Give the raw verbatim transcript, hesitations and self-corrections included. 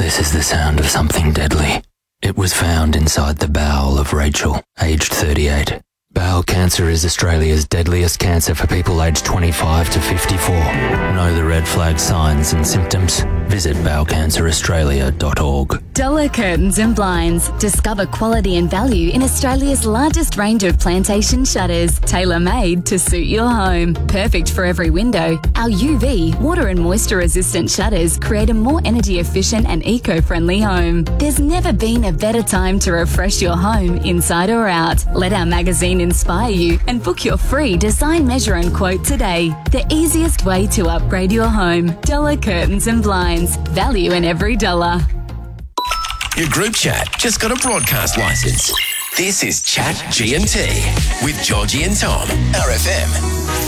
This is the sound of something deadly. It was found inside the bowel of Rachel, aged thirty-eight. Bowel cancer is Australia's deadliest cancer for people aged twenty-five to fifty-four. Know the red flag signs and symptoms? Visit bowel cancer australia dot org. Dollar Curtains and Blinds. Discover quality and value in Australia's largest range of plantation shutters, tailor-made to suit your home. Perfect for every window, our U V, water and moisture-resistant shutters create a more energy-efficient and eco-friendly home. There's never been a better time to refresh your home, inside or out. Let our magazine inspire you and book your free design, measure and quote today. The easiest way to upgrade your home. Dollar Curtains and Blinds. Value in every dollar. Your group chat just got a broadcast license. This is Chat G and T with Georgie and Tom, R F M.